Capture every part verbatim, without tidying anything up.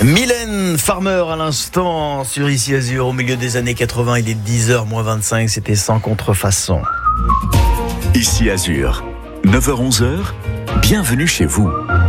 Mylène Farmer à l'instant sur Ici Azur au milieu des années quatre-vingts, il est dix heures moins vingt-cinq, c'était Sans contrefaçon. Ici Azur, neuf heures onze, bienvenue chez vous.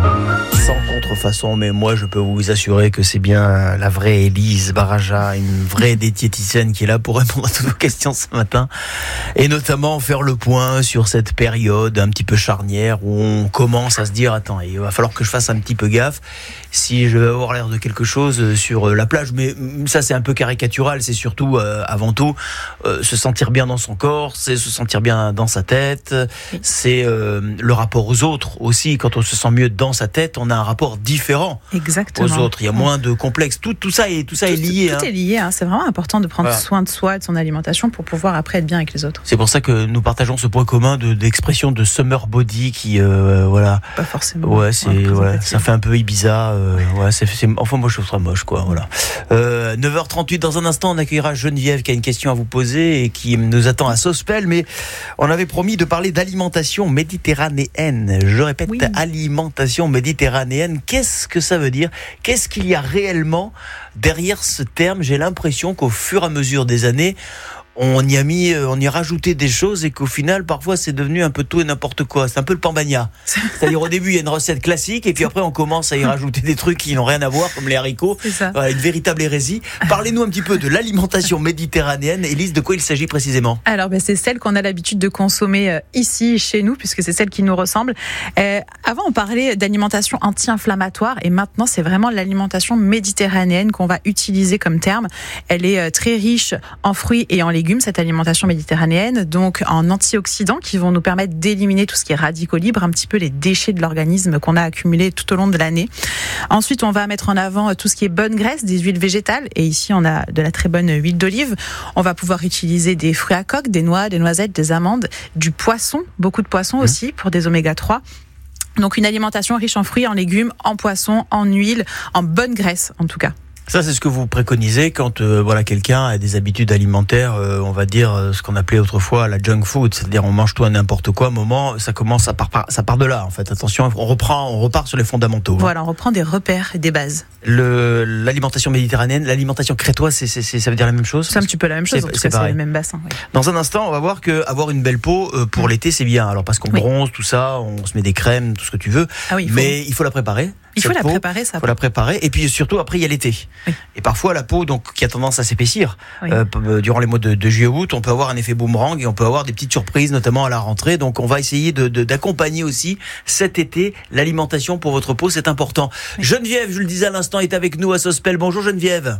Sans contrefaçon, mais moi je peux vous assurer que c'est bien la vraie Élise Baraja, une vraie diététicienne qui est là pour répondre à toutes vos questions ce matin et notamment faire le point sur cette période un petit peu charnière où on commence à se dire attends, il va falloir que je fasse un petit peu gaffe si je veux avoir l'air de quelque chose sur la plage, mais ça c'est un peu caricatural, c'est surtout euh, avant tout euh, se sentir bien dans son corps, c'est se sentir bien dans sa tête, c'est euh, le rapport aux autres aussi, quand on se sent mieux dans sa tête, on a un rapport différent Exactement. aux autres. Il y a moins de complexes. Tout, tout ça est, tout ça tout, est lié. Tout hein. est lié. Hein. C'est vraiment important de prendre voilà. soin de soi, de son alimentation pour pouvoir après être bien avec les autres. C'est pour ça que nous partageons ce point commun de, d'expression de summer body qui, euh, voilà. Pas forcément. Ouais, c'est, ouais, ça fait un peu Ibiza. Euh, ouais, c'est, c'est, enfin, moi, je trouve ça moche, quoi. Voilà. Euh, neuf heures trente-huit, dans un instant, on accueillera Geneviève qui a une question à vous poser et qui nous attend à Sospel. Mais on avait promis de parler d'alimentation méditerranéenne. Je répète, oui. alimentation méditerranéenne. Qu'est-ce que ça veut dire ? Qu'est-ce qu'il y a réellement derrière ce terme ? J'ai l'impression qu'au fur et à mesure des années, on y a mis, on y a rajouté des choses et qu'au final, parfois, c'est devenu un peu tout et n'importe quoi. C'est un peu le pambagna. C'est-à-dire, au début, il y a une recette classique et puis après, on commence à y rajouter des trucs qui n'ont rien à voir, comme les haricots. C'est ça. Voilà, une véritable hérésie. Parlez-nous un petit peu de l'alimentation méditerranéenne. Élise, de quoi il s'agit précisément ? Alors, ben, c'est celle qu'on a l'habitude de consommer euh, ici, chez nous, puisque c'est celle qui nous ressemble. Euh, avant, on parlait d'alimentation anti-inflammatoire et maintenant, c'est vraiment l'alimentation méditerranéenne qu'on va utiliser comme terme. Elle est euh, très riche en fruits et en légumes, cette alimentation méditerranéenne, donc en antioxydants qui vont nous permettre d'éliminer tout ce qui est radicaux libres, un petit peu les déchets de l'organisme qu'on a accumulés tout au long de l'année. Ensuite, on va mettre en avant tout ce qui est bonne graisse, des huiles végétales, et ici on a de la très bonne huile d'olive. On va pouvoir utiliser des fruits à coque, des noix, des noisettes, des amandes, du poisson, beaucoup de poissons mmh. aussi pour des oméga trois. Donc une alimentation riche en fruits, en légumes, en poissons, en huile, en bonne graisse en tout cas. Ça, c'est ce que vous préconisez quand euh, voilà quelqu'un a des habitudes alimentaires, euh, on va dire euh, ce qu'on appelait autrefois la junk food, c'est-à-dire on mange tout à n'importe quoi. À un moment, ça commence à part, ça part de là en fait. Attention, on reprend, on repart sur les fondamentaux. Voilà, on reprend des repères et des bases. Le l'alimentation méditerranéenne, l'alimentation crétoise, c'est, c'est, c'est ça veut dire la même chose ? C'est un petit peu la même chose. C'est, en tout c'est cas, c'est le même bassin. Oui. Dans un instant, on va voir que avoir une belle peau euh, pour mmh. l'été, c'est bien. Alors parce qu'on oui. bronze, tout ça, on se met des crèmes, tout ce que tu veux. Ah oui, il faut... mais il faut la préparer. Il faut la peau, préparer, ça. Il faut la préparer. Et puis surtout, après, il y a l'été. Oui. Et parfois, la peau, donc, qui a tendance à s'épaissir, oui. euh, durant les mois de, de juillet-août, on peut avoir un effet boomerang et on peut avoir des petites surprises, notamment à la rentrée. Donc, on va essayer de, de, d'accompagner aussi cet été l'alimentation pour votre peau. C'est important. Oui. Geneviève, je le disais à l'instant, est avec nous à Sospel. Bonjour Geneviève.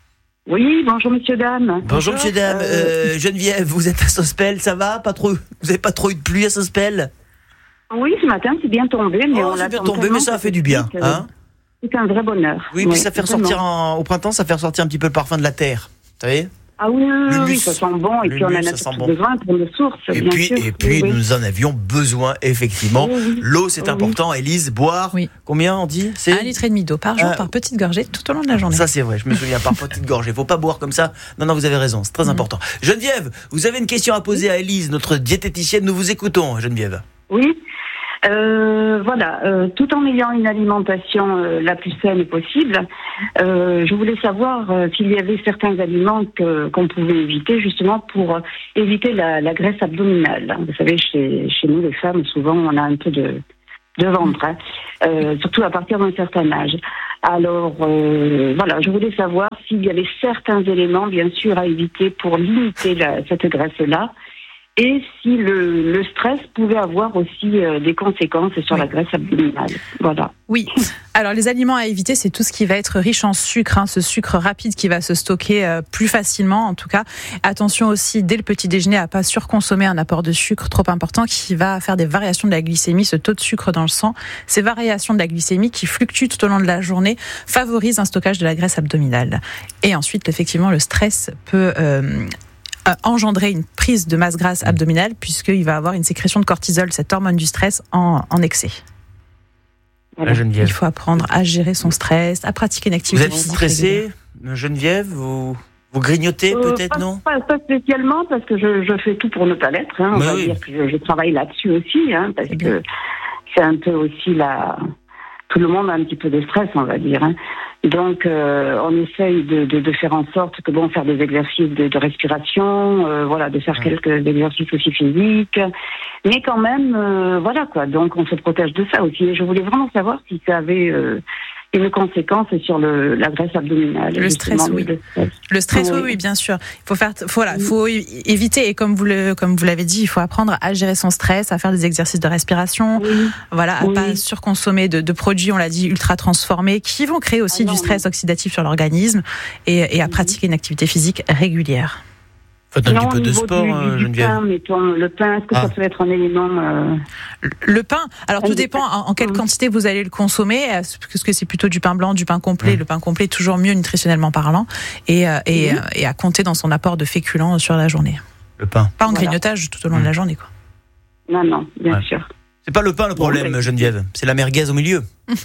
Oui, bonjour monsieur dame. Bonjour, bonjour monsieur dame. Euh... Euh, Geneviève, vous êtes à Sospel, ça va ? Pas trop. Vous n'avez pas trop eu de pluie à Sospel ? Oui, ce matin, c'est bien tombé. Mais oh, on c'est bien tombé, mais ça a fait du bien. Que... Hein ? C'est un vrai bonheur. Oui, puis ouais, ça fait ressortir en, au printemps, ça fait ressortir un petit peu le parfum de la terre. Vous savez ? Ah oui, oui, oui, ça sent bon. Et puis on en a bon. besoin pour nos sources. Et bien puis, sûr. et puis oui, nous oui. en avions besoin, effectivement. Oui, oui. L'eau, c'est oui, important. Oui. Élise, boire, oui. combien on dit ? C'est un litre et demi d'eau par jour, euh, par petite gorgée, tout au long de la journée. Ça, c'est vrai, je me souviens, par petite gorgée. Il ne faut pas boire comme ça. Non, non, vous avez raison, c'est très mmh. important. Geneviève, vous avez une question à poser à Élise, notre diététicienne. Nous vous écoutons, Geneviève. Oui. Euh, voilà, euh, tout en ayant une alimentation euh, la plus saine possible, euh, je voulais savoir euh, s'il y avait certains aliments que, qu'on pouvait éviter justement pour éviter la, la graisse abdominale. Vous savez, chez, chez nous les femmes, souvent on a un peu de, de ventre, hein, euh, surtout à partir d'un certain âge. Alors euh, voilà, je voulais savoir s'il y avait certains éléments bien sûr à éviter pour limiter la, cette graisse-là. Et si le, le stress pouvait avoir aussi euh, des conséquences sur oui. la graisse abdominale. Voilà. Oui. Alors, les aliments à éviter, c'est tout ce qui va être riche en sucre, hein, ce sucre rapide qui va se stocker euh, plus facilement, en tout cas. Attention aussi, dès le petit déjeuner, à pas surconsommer un apport de sucre trop important qui va faire des variations de la glycémie, ce taux de sucre dans le sang. Ces variations de la glycémie qui fluctuent tout au long de la journée favorisent un stockage de la graisse abdominale. Et ensuite, effectivement, le stress peut... Euh, engendrer une prise de masse grasse abdominale puisqu'il va avoir une sécrétion de cortisol, cette hormone du stress, en, en excès. Voilà. Geneviève. Il faut apprendre à gérer son stress, à pratiquer une activité physique. Vous êtes stressée, Geneviève ? Vous, vous grignotez euh, peut-être, pas, non ? pas, pas spécialement, parce que je, je fais tout pour ne pas l'être. Hein. On Mais va oui. dire que je, je travaille là-dessus aussi, hein, parce que c'est un peu aussi la... tout le monde a un petit peu de stress, on va dire. Hein. Donc, euh, on essaye de, de, de faire en sorte que, bon, faire des exercices de, de respiration, euh, voilà, de faire quelques exercices aussi physiques, mais quand même, euh, voilà quoi. Donc, on se protège de ça aussi. Et je voulais vraiment savoir si ça avait euh, une conséquence sur le, la graisse abdominale. Le stress, oui. Le stress, le stress oui. oui, oui, bien sûr. Il faut faire, voilà, faut éviter, et comme vous le, comme vous l'avez dit, il faut apprendre à gérer son stress, à faire des exercices de respiration, oui. voilà, à oui. pas surconsommer de, de produits, on l'a dit, ultra transformés, qui vont créer aussi ah non, du stress non. oxydatif sur l'organisme, et, et à pratiquer une activité physique régulière. Faites un non, petit peu de sport, du, du Geneviève. Pain, mettons, le pain, est-ce que ah. ça peut être un élément euh... Le pain, alors tout dépend en, en quelle quantité vous allez le consommer. Est-ce que c'est plutôt du pain blanc, du pain complet? mmh. Le pain complet est toujours mieux nutritionnellement parlant, et, et, mmh. et à compter dans son apport de féculents sur la journée. Le pain. Pas en voilà. grignotage tout au long mmh. de la journée, quoi. Non, non, bien ouais. sûr. C'est pas le pain le problème, bon, Geneviève, c'est la merguez au milieu.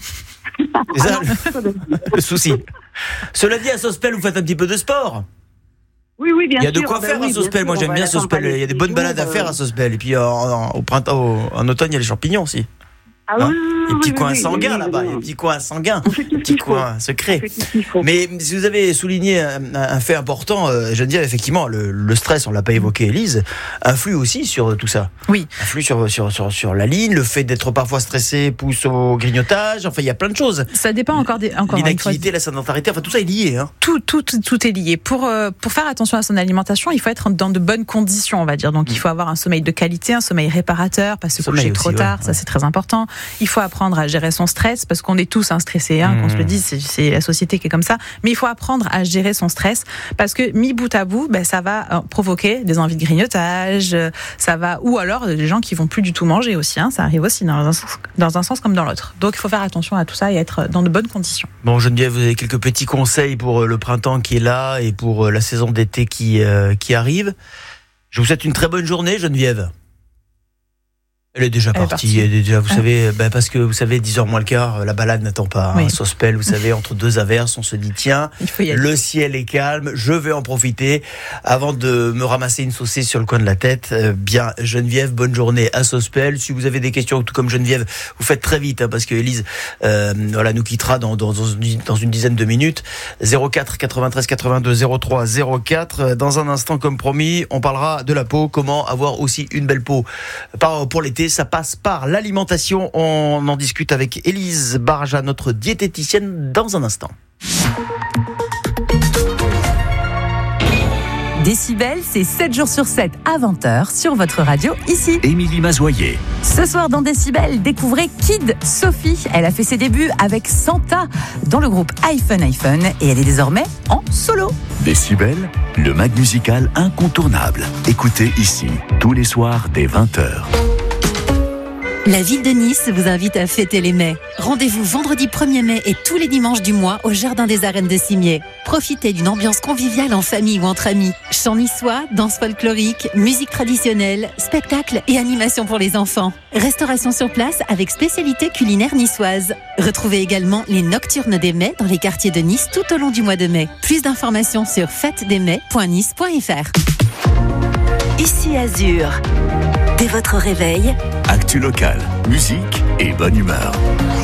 C'est ça le, le souci. Cela dit, à Sospel, vous faites un petit peu de sport. Oui, oui, bien sûr. Il y a de quoi ben faire oui, à Sospel. Moi, j'aime bien Sospel. Il y a des bonnes jours, balades à faire à Sospel. Et puis, en, en, au printemps, au, en automne, il y a les champignons aussi. Ah oui, hein oui, il y a un petit oui, coin oui, sanguin oui, là-bas, oui, il y a un petit coin sanguin, un petit coin secret. Mais si vous avez souligné un, un fait important, euh, Geneviève, effectivement, le, le stress, on l'a pas évoqué, Élise, influe aussi sur tout ça. Oui. Influe sur, sur, sur, sur la ligne, le fait d'être parfois stressé pousse au grignotage, enfin il y a plein de choses. Ça dépend encore des... Encore L'inactivité, la sédentarité, enfin tout ça est lié. Hein. Tout, tout, tout, tout est lié. Pour, euh, pour faire attention à son alimentation, il faut être dans de bonnes conditions, on va dire. Donc mmh. il faut avoir un sommeil de qualité, un sommeil réparateur, pas se coucher trop tard, ouais, ça ouais. c'est très important. Il faut apprendre à gérer son stress, parce qu'on est tous hein, stressés, hein, mmh. qu'on se le dise, c'est, c'est la société qui est comme ça, mais il faut apprendre à gérer son stress, parce que mis bout à bout, ben, ça va euh, provoquer des envies de grignotage, euh, ça va, ou alors des gens qui vont plus du tout manger aussi, hein, ça arrive aussi dans un, sens, dans un sens comme dans l'autre. Donc il faut faire attention à tout ça et être dans de bonnes conditions. Bon, Geneviève, vous avez quelques petits conseils pour le printemps qui est là et pour la saison d'été qui, euh, qui arrive. Je vous souhaite une très bonne journée, Geneviève. Elle est déjà Elle partie, est elle est déjà, vous ah. savez, bah parce que vous savez, dix heures moins le quart, la balade n'attend pas. Oui. Hein, Sospel, vous savez, entre deux averses, on se dit, tiens, le ciel est calme, je vais en profiter avant de me ramasser une saucisse sur le coin de la tête. Euh, bien, Geneviève, bonne journée à Sospel. Si vous avez des questions, tout comme Geneviève, vous faites très vite, hein, parce que Élise, euh, voilà, nous quittera dans, dans, dans une dizaine de minutes. zéro quatre quatre-vingt-treize quatre-vingt-deux zéro trois zéro quatre. Dans un instant, comme promis, on parlera de la peau, comment avoir aussi une belle peau pour l'été. Ça passe par l'alimentation. On en discute avec Élise Barja, notre diététicienne, dans un instant. Décibel, c'est sept jours sur sept à vingt heures sur votre radio ici. Émilie Mazoyer. Ce soir dans Décibel, découvrez Kid Sophie. Elle a fait ses débuts avec Santa dans le groupe iPhone iPhone et elle est désormais en solo. Décibel, le mag musical incontournable. Écoutez ici, tous les soirs dès vingt heures. La ville de Nice vous invite à fêter les mai. Rendez-vous vendredi premier mai et tous les dimanches du mois au Jardin des Arènes de Cimiez. Profitez d'une ambiance conviviale en famille ou entre amis. Chants niçois, danse folklorique, musique traditionnelle, spectacles et animations pour les enfants. Restauration sur place avec spécialité culinaire niçoise. Retrouvez également les Nocturnes des Mai dans les quartiers de Nice tout au long du mois de mai. Plus d'informations sur fête des mai point nice point f r. Ici Azur. Dès votre réveil, actu local, musique et bonne humeur.